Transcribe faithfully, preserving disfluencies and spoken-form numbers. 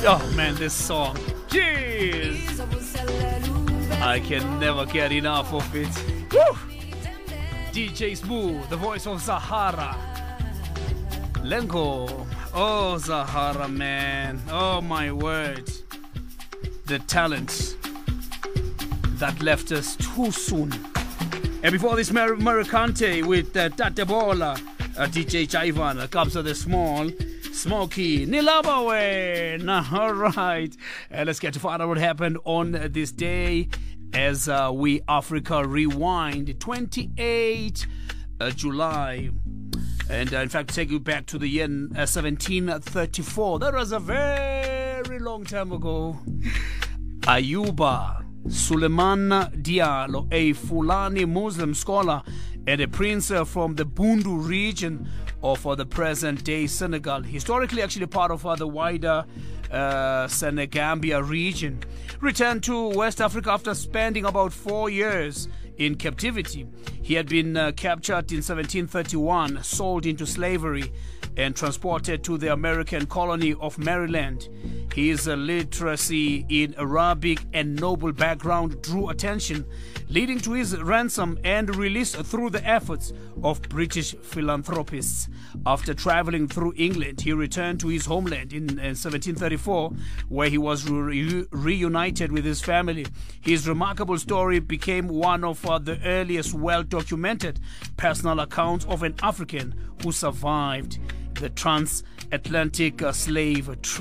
Oh man, this song. Jeez. I can never get enough of it. Woo! D J Smooth, the voice of Zahara. Lengo. Oh, Zahara, man. Oh, my word. The talent that left us too soon. And before this, Mer- Mericante with uh, Tatebola, uh, D J Jaivan, uh, Comes of the Small, Smokey, Nilabawen. All right. Uh, let's get to find out what happened on uh, this day as uh, we Africa rewind. twenty-eighth of July. And uh, in fact, take you back to the year uh, seventeen thirty-four. That was a very long time ago. Ayuba Suleiman Diallo, a Fulani Muslim scholar and a prince uh, from the Bundu region of uh, the present-day Senegal, historically actually part of uh, the wider uh, Senegambia region, returned to West Africa after spending about four years in captivity. He had been uh, captured in seventeen thirty-one, sold into slavery, and transported to the American colony of Maryland. His uh, literacy in Arabic and noble background drew attention, leading to his ransom and release through the efforts of British philanthropists. After traveling through England, he returned to his homeland in, in seventeen thirty-four, where he was re- reunited with his family. His remarkable story became one of uh, the earliest well-documented personal accounts of an African who survived the transatlantic uh, slave trade.